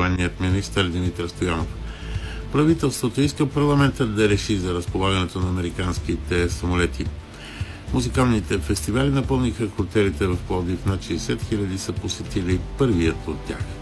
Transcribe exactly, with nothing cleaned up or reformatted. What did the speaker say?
военният министър Димитър Стоянов. Правителството иска парламентът да реши за разполагането на американските самолети. Музикалните фестивали напълниха хотелите в Пловдив. Над шейсет хиляди са посетили първият от тях.